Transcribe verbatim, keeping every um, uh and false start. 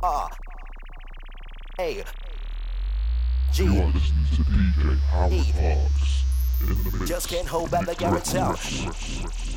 R A G. You are listening to D J Howard E. Parks in the mix. Just can't hold back the Garrett South.